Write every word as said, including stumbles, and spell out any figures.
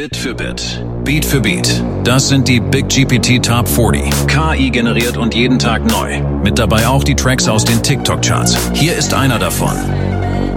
Bit für Bit, Beat für Beat. Das sind die Big G P T Top vierzig. K I generiert und jeden Tag neu. Mit dabei auch die Tracks aus den TikTok-Charts. Hier ist einer davon.